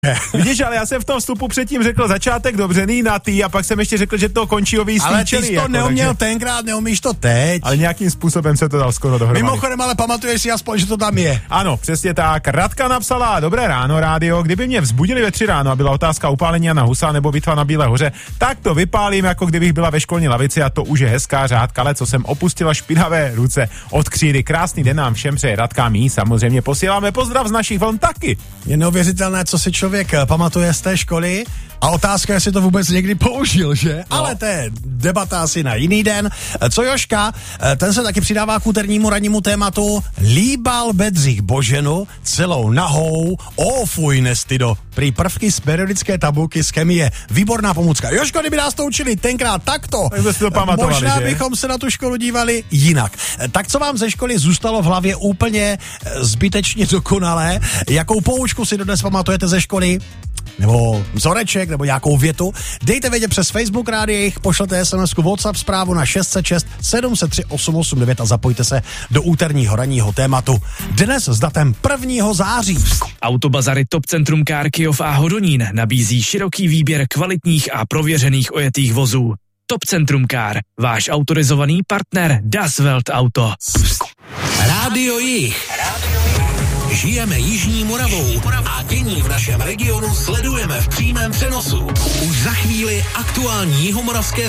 Vidíš, ale já jsem v tom vstupu předtím řekl začátek dobřený na ty a pak jsem ještě řekl, že to končí o výstí. Ale ty jsi to jako, neuměl tenkrát, neumíš to teď. Ale nějakým způsobem se to dal skoro dohromady. Mimochodem, ale pamatuješ si aspoň, že to tam je. Ano, přesně tak. Radka napsala: dobré ráno, rádio. Kdyby mě vzbudili ve 3 ráno a byla otázka upálení Jana Husa nebo bitva na Bílé hoře, tak to vypálím, jako kdybych byla ve školní lavici, a to už je hezká řádka, ale co jsem opustila špinavé ruce od křídy. Krásný den nám všem přeje Radka, mí samozřejmě posíláme pozdrav z našich vln taky. Je neuvěřitelné, co si člověk pamatuje z té školy. A otázka, jestli to vůbec někdy použil, že? No. Ale to je debata asi na jiný den. Co Jožka? Ten se taky přidává k úternímu rannímu tématu. Líbal Bedřich Boženu celou nahou. Fuj, nestydo. Prý prvky z periodické tabulky z chemie. Výborná pomůcka. Jožko, kdyby nás to učili tenkrát takto, tak to pamatovali, možná že? bychom se na tu školu dívali jinak. Tak co vám ze školy zůstalo v hlavě úplně zbytečně dokonalé? Jakou poučku si dodnes pamatujete ze školy? Nebo vzoreček, nebo nějakou větu, dejte vědět přes Facebook rádiích, pošlete SMS-ku WhatsApp zprávu na 606 703 889 a zapojte se do úterního ranního tématu. Dnes s datem 1. září. Autobazary Top Centrum Car Kyjov a Hodonín nabízí široký výběr kvalitních a prověřených ojetých vozů. Top Centrum Car, váš autorizovaný partner Das Welt Auto. Rádio Jih. Žijeme Jižní Moravou a dění v našem regionu sledujeme v přímém přenosu. Už za chvíli aktuální jihomoravské